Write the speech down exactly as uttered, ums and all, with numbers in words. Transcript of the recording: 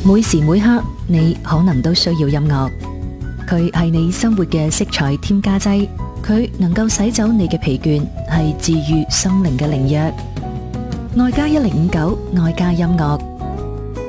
每時每刻你可能都需要音樂，佢係你生活嘅色彩添加劑，佢能夠洗走你嘅疲倦，係治愈心靈嘅靈藥。愛家一零五九，愛家音樂。